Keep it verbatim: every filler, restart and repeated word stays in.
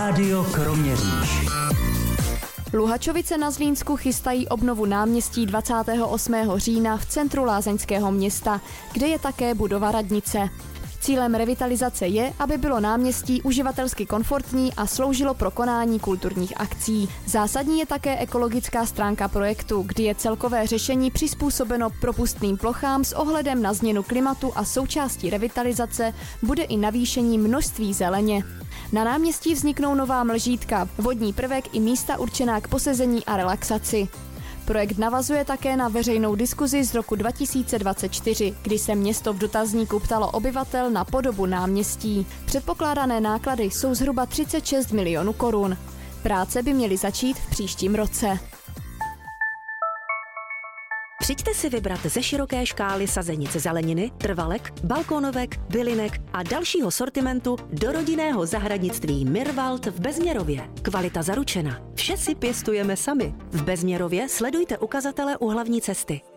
Rádio Kroměříž. Luhačovice na Zlínsku chystají obnovu náměstí dvacátého osmého října v centru lázeňského města, kde je také budova radnice. Cílem revitalizace je, aby bylo náměstí uživatelsky komfortní a sloužilo pro konání kulturních akcí. Zásadní je také ekologická stránka projektu, kdy je celkové řešení přizpůsobeno propustným plochám s ohledem na změnu klimatu a součástí revitalizace bude i navýšení množství zeleně. Na náměstí vzniknou nová mlžítka, vodní prvek i místa určená k posezení a relaxaci. Projekt navazuje také na veřejnou diskuzi z roku dva tisíce dvacet čtyři, kdy se město v dotazníku ptalo obyvatel na podobu náměstí. Předpokládané náklady jsou zhruba třicet šest milionů korun. Práce by měly začít v příštím roce. Přijďte si vybrat ze široké škály sazenic zeleniny, trvalek, balkónovek, bylinek a dalšího sortimentu do rodinného zahradnictví Mirwald v Bezměrově. Kvalita zaručena. Vše si pěstujeme sami. V Bezměrově sledujte ukazatele u hlavní cesty.